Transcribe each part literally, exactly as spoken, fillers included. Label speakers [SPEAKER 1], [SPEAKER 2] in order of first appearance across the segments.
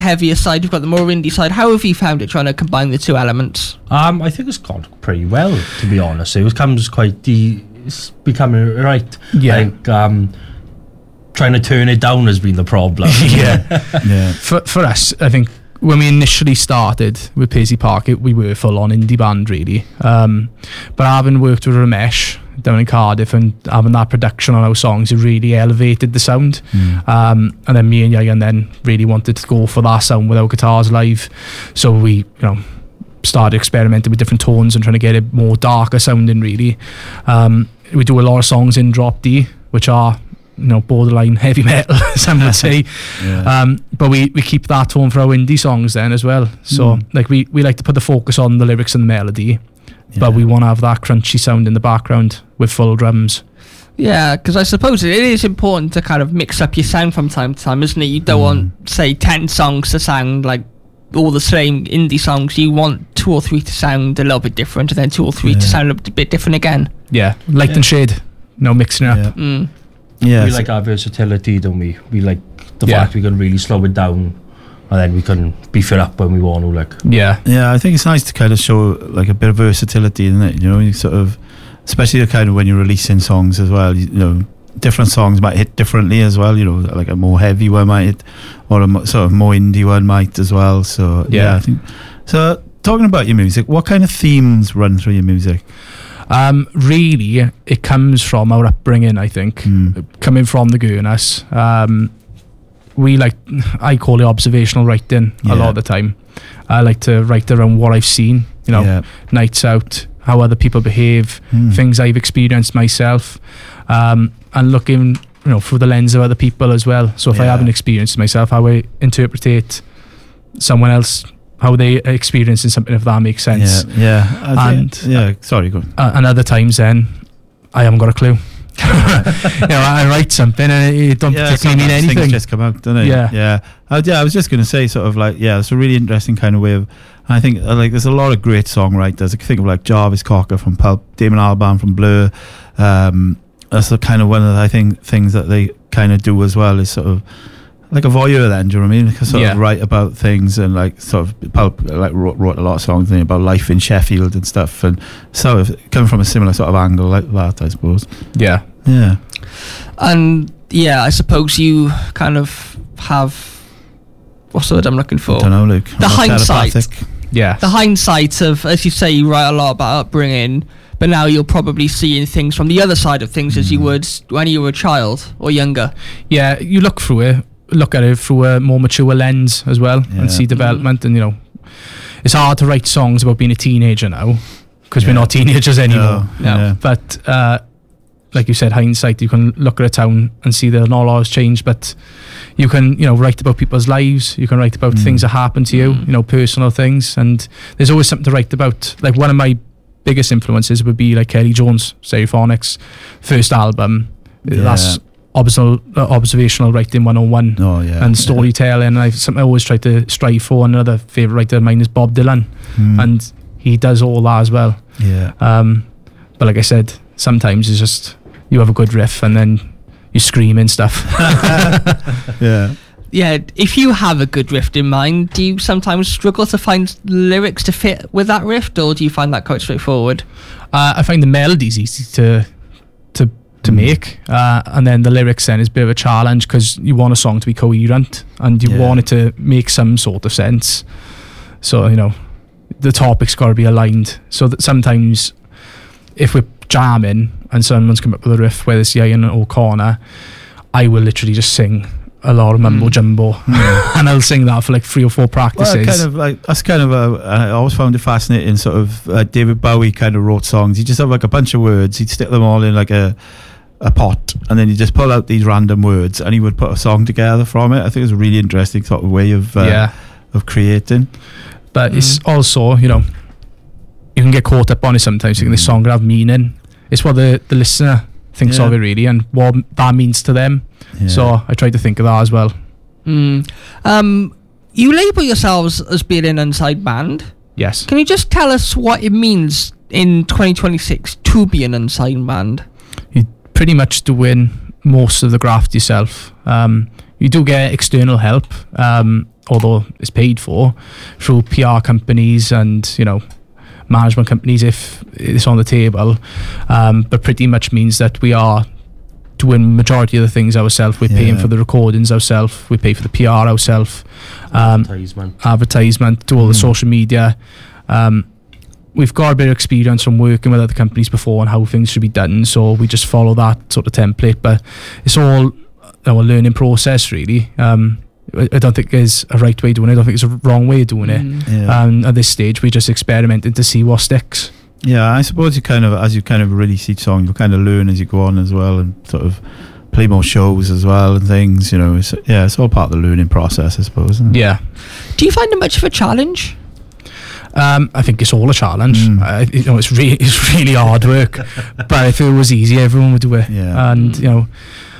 [SPEAKER 1] heavier side, you've got the more indie side. How have you found it trying to combine the two elements?
[SPEAKER 2] Um, I think it's gone pretty well, to be honest. It becomes quite the it's becoming right.
[SPEAKER 3] Yeah.
[SPEAKER 2] I think um, trying to turn it down has been the problem.
[SPEAKER 3] yeah, yeah. For for us, I think when we initially started with Paisley Park, it, we were full on indie band really. Um, but having worked with Ramesh down in Cardiff and having that production on our songs, it really elevated the sound. Mm. Um, and then me and Yayan then really wanted to go for that sound with our guitars live. So we, you know, started experimenting with different tones and trying to get it more darker sounding really. Um, we do a lot of songs in drop D, which are, you know, borderline heavy metal, some would say. yeah. um, but we, we keep that tone for our indie songs then as well. So mm. like we, we like to put the focus on the lyrics and the melody, yeah. but we want to have that crunchy sound in the background with full drums.
[SPEAKER 1] Yeah, because I suppose it is important to kind of mix up your sound from time to time, isn't it? You don't mm. want, say, ten songs to sound like all the same indie songs. You want two or three to sound a little bit different, and then two or three yeah. to sound a bit different again.
[SPEAKER 3] Yeah, light yeah. and shade, you know, mixing it
[SPEAKER 2] yeah.
[SPEAKER 3] up.
[SPEAKER 1] Mm.
[SPEAKER 2] Yeah, we like our versatility, don't we? We like the yeah. fact we can really slow it down, and then we can beef it up when we want to. Like,
[SPEAKER 3] yeah,
[SPEAKER 4] yeah. I think it's nice to kind of show like a bit of versatility, isn't it? You know, you sort of, especially kind of when you're releasing songs as well. You, you know, different songs might hit differently as well. You know, like a more heavy one might hit, or a mo- sort of more indie one might as well. So yeah, yeah I think. So talking about your music, what kind of themes run through your music?
[SPEAKER 3] Um, really, it comes from our upbringing, I think. Mm. Coming from the Gurnas, um, we like, I call it observational writing yeah. a lot of the time. I like to write around what I've seen, you know, yeah. nights out, how other people behave, mm. things I've experienced myself, um, and looking, you know, through the lens of other people as well. So if yeah. I haven't experienced myself, how I interpret someone else, how they are experiencing something, if that makes sense.
[SPEAKER 4] Yeah, yeah. I
[SPEAKER 3] and
[SPEAKER 4] think, yeah, sorry, go on.
[SPEAKER 3] Uh, and other times then, I haven't got a clue. you know, I write something and it don't
[SPEAKER 4] yeah,
[SPEAKER 3] particularly mean anything.
[SPEAKER 4] Things just come out, don't they?
[SPEAKER 3] Yeah.
[SPEAKER 4] Yeah. I, yeah, I was just going to say sort of like, yeah, it's a really interesting kind of way of, I think uh, like there's a lot of great songwriters. I can think of like Jarvis Cocker from Pulp, Damon Albarn from Blur. Um, that's the kind of one of the, I think, things that they kind of do as well is sort of, like a voyeur then, do you know what I mean? Like sort yeah. of write about things and like sort of Pulp like wrote, wrote a lot of songs about life in Sheffield and stuff, and sort of coming from a similar sort of angle like that, I suppose.
[SPEAKER 3] Yeah.
[SPEAKER 4] Yeah.
[SPEAKER 1] And yeah, I suppose you kind of have, what's the word I'm looking for?
[SPEAKER 4] I don't know, Luke.
[SPEAKER 1] The hindsight.
[SPEAKER 3] Yeah.
[SPEAKER 1] The hindsight of, as you say, you write a lot about upbringing, but now you're probably seeing things from the other side of things mm. as you would when you were a child or younger.
[SPEAKER 3] Yeah, you look through it. Look at it through a more mature lens as well yeah. and see development. Mm. And you know, it's hard to write songs about being a teenager now because yeah. we're not teenagers anymore.
[SPEAKER 4] No, no. Yeah.
[SPEAKER 3] But uh, like you said, hindsight, you can look at a town and see that not a lot has changed, but you can, you know, write about people's lives. You can write about mm. things that happen to you, mm. you know, personal things. And there's always something to write about. Like one of my biggest influences would be like Kelly Jones, Stereophonics, first album. Yeah. That's Observational, uh, observational writing one oh one
[SPEAKER 4] oh, yeah,
[SPEAKER 3] and storytelling. Yeah. I've something I always try to strive for. Another favourite writer of mine is Bob Dylan, mm. and he does all that as well.
[SPEAKER 4] Yeah.
[SPEAKER 3] Um, but like I said, sometimes it's just you have a good riff and then you scream and stuff.
[SPEAKER 4] yeah.
[SPEAKER 1] Yeah. If you have a good riff in mind, do you sometimes struggle to find lyrics to fit with that riff, or do you find that quite straightforward?
[SPEAKER 3] Uh, I find the melodies easy to to. to make uh, and then the lyrics then is a bit of a challenge because you want a song to be coherent and you yeah. want it to make some sort of sense, so you know the topic's got to be aligned, so that sometimes if we're jamming and someone's come up with a riff, whether it's Ian or Connor, I will literally just sing a lot of mumbo mm. jumbo mm. and I'll sing that for like three or four practices.
[SPEAKER 4] Well, kind of like that's kind of a, I always found it fascinating. Sort of uh, David Bowie kind of wrote songs. He just have like a bunch of words. He'd stick them all in like a a pot, and then you just pull out these random words, and he would put a song together from it. I think it was a really interesting sort of way of uh,
[SPEAKER 3] yeah.
[SPEAKER 4] of creating.
[SPEAKER 3] But mm. it's also, you know, you can get caught up on it sometimes. You think this song could have meaning. It's what the the listener thinks yeah. of it really, and what that means to them. Yeah. So I try to think of that as well.
[SPEAKER 1] Mm. Um, you label yourselves as being an unsigned band.
[SPEAKER 3] Yes.
[SPEAKER 1] Can you just tell us what it means in twenty twenty-six to be an unsigned band?
[SPEAKER 3] You pretty much doing most of the graft yourself. Um, you do get external help. Um, although it's paid for, through P R companies and, you know, management companies if it's on the table. Um, but pretty much means that we are doing majority of the things ourselves. We're
[SPEAKER 4] Yeah.
[SPEAKER 3] paying for the recordings ourselves. We pay for the P R ourselves. Um,
[SPEAKER 2] Advertisement.
[SPEAKER 3] advertisement, do all the
[SPEAKER 4] Mm.
[SPEAKER 3] social media. Um, we've got a bit of experience from working with other companies before and how things should be done, so we just follow that sort of template. But it's all a learning process, really. Um, I I don't think there's a right way of doing it. I don't think there's a wrong way of doing it.
[SPEAKER 1] Mm.
[SPEAKER 4] Yeah.
[SPEAKER 3] Um, at this stage, we're just experimenting to see what sticks.
[SPEAKER 4] Yeah, I suppose you kind of, as you kind of release each song, you kind of learn as you go on as well, and sort of play more shows as well and things. You know, it's, yeah, it's all part of the learning process, I suppose. Isn't it?
[SPEAKER 3] Yeah.
[SPEAKER 1] Do you find it much of a challenge?
[SPEAKER 3] Um, I think it's all a challenge.
[SPEAKER 4] Mm.
[SPEAKER 3] I, you know, it's really it's really hard work. But if it was easy, everyone would do it.
[SPEAKER 4] Yeah.
[SPEAKER 3] And you know,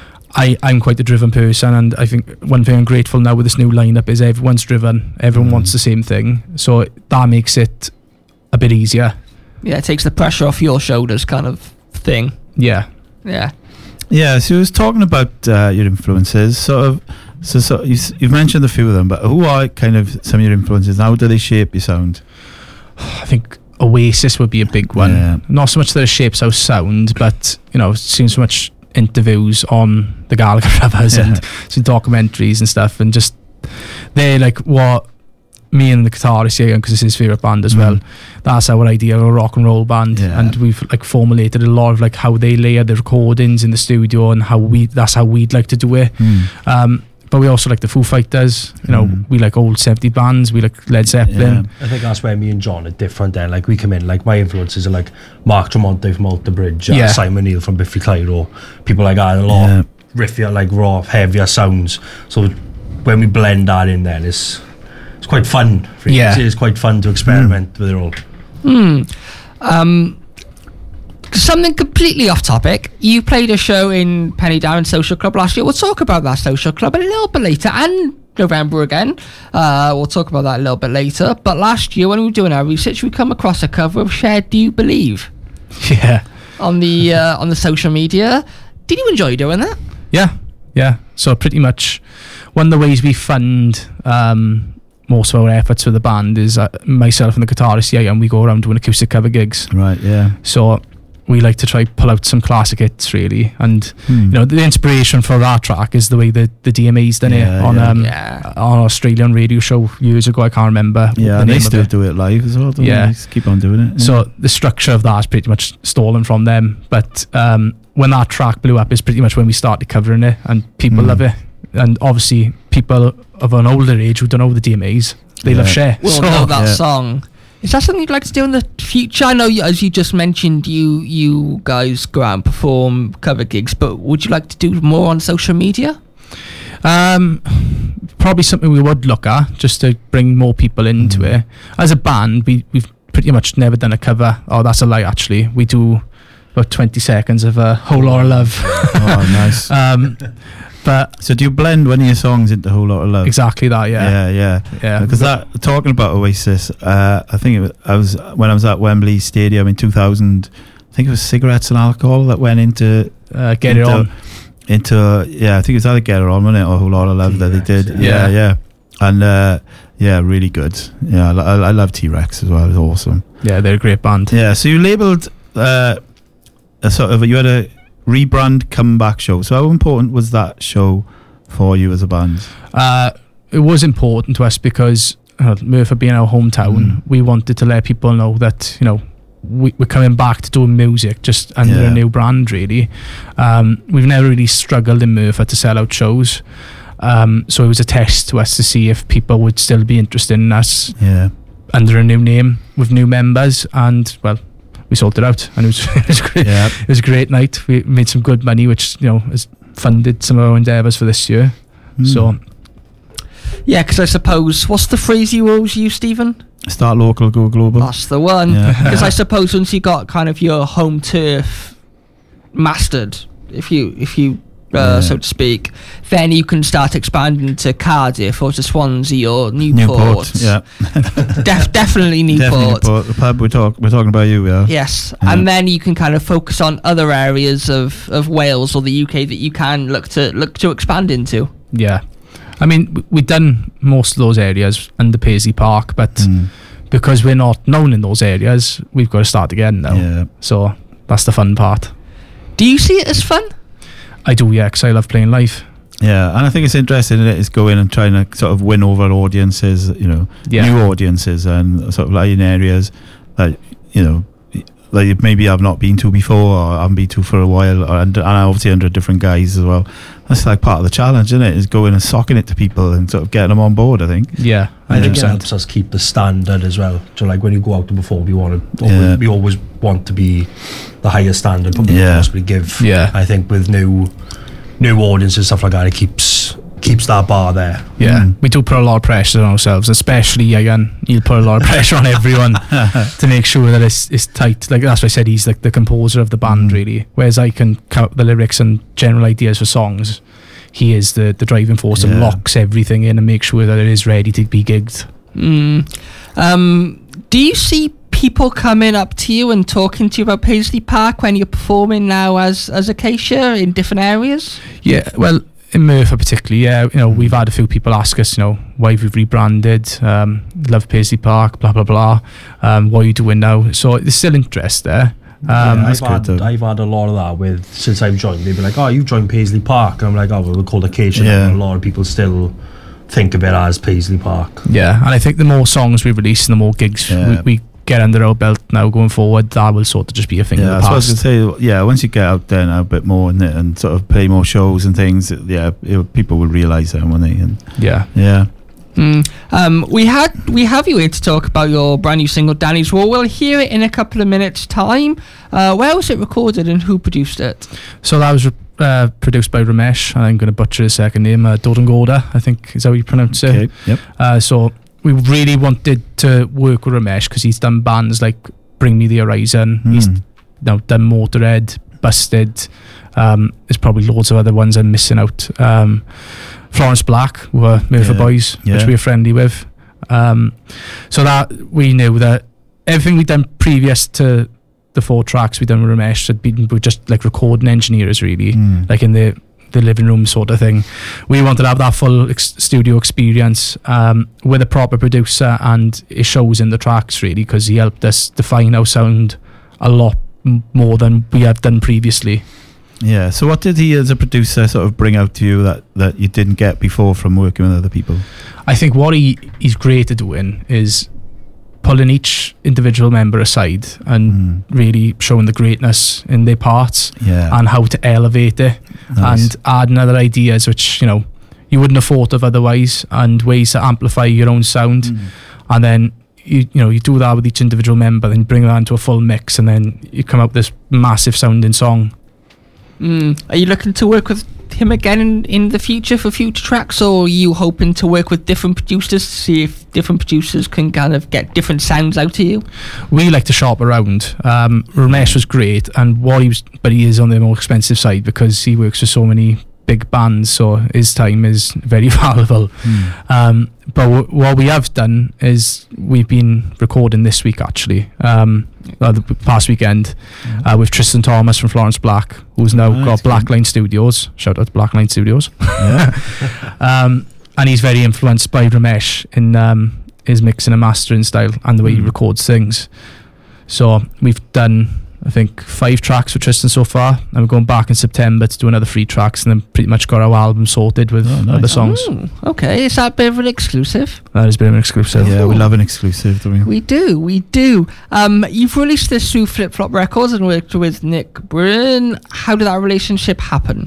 [SPEAKER 3] I I'm quite a driven person, and I think one thing I'm grateful now with this new lineup is everyone's driven. Everyone
[SPEAKER 4] Mm.
[SPEAKER 3] wants the same thing, so that makes it a bit easier.
[SPEAKER 1] Yeah, it takes the pressure off your shoulders, kind of thing.
[SPEAKER 3] Yeah.
[SPEAKER 1] Yeah.
[SPEAKER 4] Yeah, so you was talking about uh, your influences, sort of. So, so you, s- you've mentioned a few of them, but who are kind of some of your influences? And how do they shape your sound?
[SPEAKER 3] I think Oasis would be a big one.
[SPEAKER 4] Yeah.
[SPEAKER 3] Not so much that it shapes our sound, but you know, seen so much interviews on the Gallagher brothers
[SPEAKER 4] Yeah.
[SPEAKER 3] and some documentaries and stuff, and just they're like what me and the guitarist here, because it's his favourite band as
[SPEAKER 4] Mm.
[SPEAKER 3] well. That's our idea of a rock and roll band,
[SPEAKER 4] Yeah.
[SPEAKER 3] and we've like formulated a lot of like how they layer the recordings in the studio and how we that's how we'd like to do it. Um, but we also like the Foo Fighters. You know,
[SPEAKER 4] Mm.
[SPEAKER 3] we like old seventies bands. We like Led Zeppelin.
[SPEAKER 2] I think that's where me and John are different then. Like, we come in, like, my influences are like Mark Tremonti from Alter Bridge, uh,
[SPEAKER 3] Yeah.
[SPEAKER 2] Simon Neil from Biffy Clyro, people like that, a lot
[SPEAKER 4] Yeah.
[SPEAKER 2] riffier, like raw, heavier sounds. So when we blend that in, then it's it's quite fun. Really.
[SPEAKER 3] Yeah.
[SPEAKER 2] It's, it's quite fun to experiment with it all.
[SPEAKER 1] Hmm. Um, something completely off topic. You played a show in Penny Down Social Club last year. We'll talk about that social club a little bit later, and November again. Uh, we'll talk about that a little bit later. But last year, when we were doing our research, we come across a cover of Shared Do You Believe
[SPEAKER 3] Yeah.
[SPEAKER 1] on the uh, on the social media. Did you enjoy doing that?
[SPEAKER 3] Yeah, yeah. So pretty much one of the ways we fund um, most of our efforts for the band is uh, myself and the guitarist, yeah, and we go around doing acoustic cover gigs.
[SPEAKER 4] Right, yeah.
[SPEAKER 3] So we like to try pull out some classic hits, really. And,
[SPEAKER 4] Hmm.
[SPEAKER 3] you know, the inspiration for that track is the way the, the D M A's done
[SPEAKER 4] Yeah,
[SPEAKER 3] it on,
[SPEAKER 4] yeah.
[SPEAKER 3] um,
[SPEAKER 1] Yeah.
[SPEAKER 3] on an Australian radio show years ago. I can't remember
[SPEAKER 4] Yeah,
[SPEAKER 3] the
[SPEAKER 4] and they
[SPEAKER 3] name of
[SPEAKER 4] still
[SPEAKER 3] it.
[SPEAKER 4] do it live as well, don't
[SPEAKER 3] Yeah.
[SPEAKER 4] they? Just keep on doing it.
[SPEAKER 3] So the structure of that is pretty much stolen from them. But um, when that track blew up is pretty much when we started covering it, and people
[SPEAKER 4] Mm.
[SPEAKER 3] love it. And obviously people of an older age who don't know the D M As, they love
[SPEAKER 4] Yeah.
[SPEAKER 3] Cher.
[SPEAKER 1] We'll
[SPEAKER 3] So-
[SPEAKER 1] know that
[SPEAKER 4] yeah.
[SPEAKER 1] song. Is that something you'd like to do in the future? I know, you, as you just mentioned, you you guys go out and perform cover gigs, but would you like to do more on social media?
[SPEAKER 3] Um, probably something we would look at just to bring more people into
[SPEAKER 4] Mm.
[SPEAKER 3] it. As a band, we, we've pretty much never done a cover. Oh, that's a lie, actually. We do about twenty seconds of a whole lot of love.
[SPEAKER 4] Oh, nice.
[SPEAKER 3] um, but
[SPEAKER 4] So do you blend one of your songs into a whole lot of love?
[SPEAKER 3] exactly that, yeah.
[SPEAKER 4] Yeah, yeah.
[SPEAKER 3] Yeah.
[SPEAKER 4] Because that talking about Oasis, uh, I think it was, I was when I was at Wembley Stadium in two thousand. I think it was cigarettes and alcohol that went into
[SPEAKER 3] Uh, get it
[SPEAKER 4] into,
[SPEAKER 3] on.
[SPEAKER 4] into yeah. I think it was either Get It On, wasn't it, or a whole lot of love that they
[SPEAKER 2] T-Rex,
[SPEAKER 4] did.
[SPEAKER 3] yeah.
[SPEAKER 4] Yeah, yeah, and uh, yeah, really good. Yeah, I, I, I love T-Rex as well. It's awesome.
[SPEAKER 3] Yeah, they're a great band.
[SPEAKER 4] Yeah, so you labelled uh, a sort of you had a rebrand comeback show. So how important was that show for you as a band?
[SPEAKER 3] Uh, it was important to us because uh, Merthyr being our hometown,
[SPEAKER 4] Mm.
[SPEAKER 3] we wanted to let people know that, you know, we, we're coming back to doing music just under
[SPEAKER 4] Yeah.
[SPEAKER 3] a new brand, really. Um, we've never really struggled in Merthyr to sell out shows. Um, so it was a test to us to see if people would still be interested in us
[SPEAKER 4] Yeah,
[SPEAKER 3] under a new name with new members. And, well, we sold it out, and it was, it was great.
[SPEAKER 4] yeah.
[SPEAKER 3] It was a great night. We made some good money, which, you know, has funded some of our endeavours for this year.
[SPEAKER 4] Mm.
[SPEAKER 3] So
[SPEAKER 1] Yeah, because I suppose, what's the phrase you always use, Stephen?
[SPEAKER 4] Start local, go global.
[SPEAKER 1] That's the one.
[SPEAKER 4] Yeah.
[SPEAKER 1] Because I suppose once you got kind of your home turf mastered, if you if you uh,
[SPEAKER 4] Yeah.
[SPEAKER 1] so to speak, then you can start expanding to Cardiff or to Swansea or Newport.
[SPEAKER 4] Newport, yeah,
[SPEAKER 1] Def- definitely Newport.
[SPEAKER 4] definitely Newport. The pub we're talk we're talking about you, yeah.
[SPEAKER 1] Yes,
[SPEAKER 4] Yeah.
[SPEAKER 1] and then you can kind of focus on other areas of, of Wales or the U K that you can look to look to expand into.
[SPEAKER 3] yeah, I mean, w- we've done most of those areas under Paisley Park, but
[SPEAKER 4] Mm.
[SPEAKER 3] because we're not known in those areas, we've got to start again now.
[SPEAKER 4] Yeah.
[SPEAKER 3] So that's the fun part.
[SPEAKER 1] Do you see it as fun?
[SPEAKER 3] I do, yeah, because I love playing live.
[SPEAKER 4] Yeah, and I think it's interesting that it's going and trying to sort of win over audiences, you know,
[SPEAKER 3] Yeah.
[SPEAKER 4] new audiences, and sort of like in areas that, you know, like maybe I've not been to before, or I haven't been to for a while, or, and, and obviously under different guys as well. That's like part of the challenge, isn't it? Is going and socking it to people and sort of getting them on board, I think.
[SPEAKER 3] Yeah,
[SPEAKER 2] I think it
[SPEAKER 3] one hundred percent.
[SPEAKER 2] helps us keep the standard as well. So like when you go out to perform, we want to,
[SPEAKER 4] Yeah.
[SPEAKER 2] we always want to be the highest standard we
[SPEAKER 4] Yeah.
[SPEAKER 2] can possibly give.
[SPEAKER 3] Yeah.
[SPEAKER 2] I think with new new audiences and stuff like that, it keeps keeps that bar there.
[SPEAKER 3] Yeah,
[SPEAKER 4] Mm.
[SPEAKER 3] we do put a lot of pressure on ourselves, especially again. You'll put a lot of pressure on everyone to make sure that it's, it's tight. Like that's why I said he's like the composer of the band,
[SPEAKER 4] Mm.
[SPEAKER 3] really. Whereas I can come up with the lyrics and general ideas for songs. He is the, the driving force and
[SPEAKER 4] Yeah.
[SPEAKER 3] locks everything in and makes sure that it is ready to be gigged.
[SPEAKER 1] Mm. Um, do you see people coming up to you and talking to you about Paisley Park when you're performing now as as Acacia in different areas?
[SPEAKER 3] Yeah, well, in Merthyr particularly, yeah, you know, we've had a few people ask us, you know, why we've rebranded, um, love Paisley Park, blah blah blah. Um, what are you doing now? So there's still interest there. Um,
[SPEAKER 2] yeah, I've,
[SPEAKER 4] that's
[SPEAKER 2] had,
[SPEAKER 4] good though.
[SPEAKER 2] I've had a lot of that with since I've joined. They'd be like, "Oh, you joined Paisley Park," and I'm like, "Oh, well, we're called Acacia."
[SPEAKER 4] Yeah.
[SPEAKER 2] And a lot of people still think of it as Paisley Park.
[SPEAKER 3] Yeah, and I think the more songs we release and the more gigs
[SPEAKER 4] Yeah.
[SPEAKER 3] we, we get under our belt now going forward, that will sort of just be a thing
[SPEAKER 4] Yeah,
[SPEAKER 3] of
[SPEAKER 4] that's
[SPEAKER 3] the
[SPEAKER 4] what I was
[SPEAKER 3] past.
[SPEAKER 4] going to say. Yeah, once you get out there now a bit more and, and sort of play more shows and things, yeah, it, people will realise that, won't they? And
[SPEAKER 3] Yeah.
[SPEAKER 4] yeah.
[SPEAKER 1] Mm. Um, we had we have you here to talk about your brand new single, Danny's War. We'll hear it in a couple of minutes' time. Uh, where was it recorded and who produced it?
[SPEAKER 3] So that was uh, produced by Ramesh. I'm going to butcher his second name, uh, Dodengoda, I think is how you pronounce it.
[SPEAKER 4] Okay. Yep.
[SPEAKER 3] Uh, so we really wanted to work with Ramesh because he's done bands like Bring Me the Horizon. He's
[SPEAKER 4] Mm.
[SPEAKER 3] you know, done Motorhead, Busted. Um, there's probably loads of other ones I'm missing out. Um, Florence Black, who were Merthyr
[SPEAKER 4] Yeah.
[SPEAKER 3] Boys, which
[SPEAKER 4] Yeah.
[SPEAKER 3] we were friendly with. Um, so that we knew that everything we'd done previous to the four tracks we'd done with Ramesh had been were just like recording engineers, really,
[SPEAKER 4] Mm.
[SPEAKER 3] like in the the living room sort of thing. We wanted to have that full ex- studio experience um, with a proper producer, and it shows in the tracks really because he helped us define our sound a lot m- more than we have done previously.
[SPEAKER 4] Yeah. So what did he, as a producer, sort of bring out to you that, that you didn't get before from working with other people?
[SPEAKER 3] I think what he, he's great at doing is pulling each individual member aside and
[SPEAKER 4] Mm.
[SPEAKER 3] really showing the greatness in their parts
[SPEAKER 4] Yeah.
[SPEAKER 3] and how to elevate it
[SPEAKER 4] Nice.
[SPEAKER 3] and adding other ideas which, you know, you wouldn't have thought of otherwise, and ways to amplify your own sound.
[SPEAKER 4] Mm.
[SPEAKER 3] And then you you know you do that with each individual member, then bring that into a full mix, and then you come up with this massive sounding song.
[SPEAKER 1] Mm. Are you looking to work with him again in, in the future for future tracks, or are you hoping to work with different producers to see if different producers can kind of get different sounds out of you?
[SPEAKER 3] We like to shop around. Um, Ramesh was great, and what he was, but he is on the more expensive side because he works with so many big bands, so his time is very valuable.
[SPEAKER 4] Mm.
[SPEAKER 3] Um, but w- what we have done is we've been recording this week actually, um, uh, the past weekend, uh, with Tristan Thomas from Florence Black, who's now
[SPEAKER 4] Oh,
[SPEAKER 3] got
[SPEAKER 4] that's good.
[SPEAKER 3] Blackline Studios. Shout out to Blackline Studios.
[SPEAKER 4] Yeah.
[SPEAKER 3] um, and he's very influenced by Ramesh in um, his mixing and mastering style and the way he
[SPEAKER 4] Mm.
[SPEAKER 3] records things. So we've done, I think, five tracks with Tristan so far, and we're going back in September to do another three tracks, and then pretty much got our album sorted with
[SPEAKER 4] Oh, nice.
[SPEAKER 3] other songs.
[SPEAKER 1] Mm, okay, is that a bit of an exclusive?
[SPEAKER 3] That has been an exclusive.
[SPEAKER 4] Yeah, we love an exclusive, don't we?
[SPEAKER 1] We do, we do. Um, you've released this through Flip Flop Records and worked with Nick Bryn. How did that relationship happen?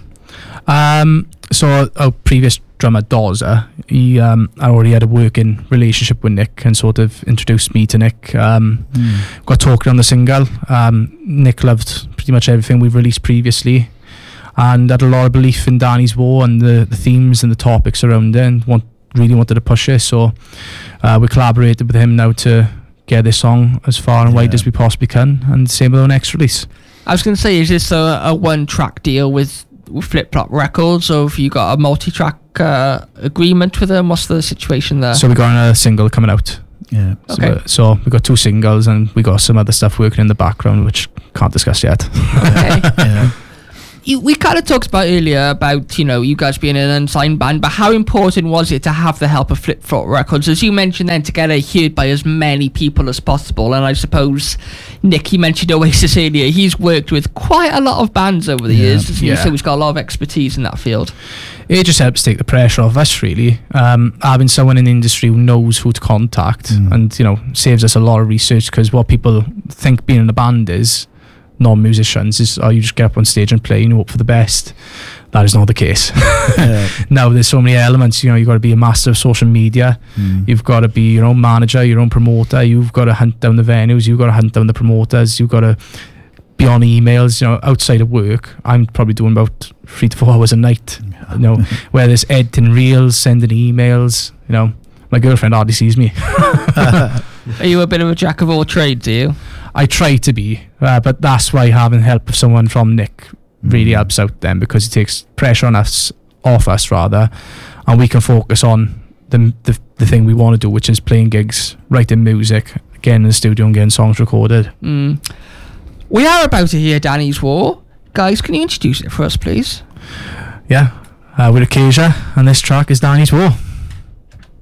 [SPEAKER 3] Um, so our previous drummer Dozer, he um, I already had a working relationship with Nick and sort of introduced me to Nick. Um,
[SPEAKER 4] Mm.
[SPEAKER 3] got talking on the single. Um, Nick loved pretty much everything we've released previously, and had a lot of belief in Danny's War and the, the themes and the topics around it, and want, really wanted to push it. So uh, we collaborated with him now to get this song as far and wide
[SPEAKER 4] Yeah.
[SPEAKER 3] as we possibly can, and same with our next release.
[SPEAKER 1] I was going to say, is this a, a one-track deal with, with Flip Flop Records, or have you got a multi-track uh, agreement with them? What's the situation there?
[SPEAKER 3] So we got another single coming out.
[SPEAKER 4] Yeah.
[SPEAKER 3] So,
[SPEAKER 1] Okay.
[SPEAKER 3] uh, so we got two singles and we got some other stuff working in the background which can't discuss yet.
[SPEAKER 1] Okay.
[SPEAKER 4] Yeah.
[SPEAKER 1] you, we kind of talked about earlier about, you know, you guys being an unsigned band, but how important was it to have the help of Flip Flop Records, as you mentioned then, to get it heard by as many people as possible? And I suppose Nick, he mentioned Oasis earlier. He's worked with quite a lot of bands over the
[SPEAKER 3] Yeah,
[SPEAKER 1] years, hasn't
[SPEAKER 3] yeah.
[SPEAKER 1] he? So he's got a lot of expertise in that field.
[SPEAKER 3] It just helps take the pressure off us, really. Um, having someone in the industry who knows who to contact
[SPEAKER 4] Mm.
[SPEAKER 3] and, you know, saves us a lot of research, because what people think being in a band is, non-musicians, is, oh, you just get up on stage and play and you hope for the best. That is not the case.
[SPEAKER 4] Yeah.
[SPEAKER 3] Now there's so many elements. You know, you've got to be a master of social media.
[SPEAKER 4] Mm.
[SPEAKER 3] You've got to be your own manager, your own promoter. You've got to hunt down the venues. You've got to hunt down the promoters. You've got to be on emails. You know, outside of work, I'm probably doing about three to four hours a night. You know, where there's editing reels, sending emails. You know, my girlfriend hardly sees me.
[SPEAKER 1] Are you a bit of a jack of all trades, are you?
[SPEAKER 3] I try to be, uh, but that's why having help of someone from Nick really
[SPEAKER 4] Mm.
[SPEAKER 3] helps out then, because it takes pressure on us, off us rather, and we can focus on the the, the thing we want to do, which is playing gigs, writing music, getting in the studio and getting songs recorded.
[SPEAKER 1] Mm. We are about to hear Danny's War. Guys, can you introduce it for us, please?
[SPEAKER 3] Yeah, uh, with Acacia, and this track is Danny's War.